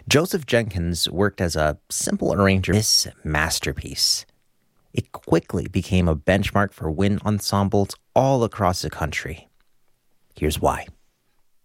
Joseph Jenkins worked as a simple arranger. This masterpiece, it quickly became a benchmark for wind ensembles all across the country. Here's why.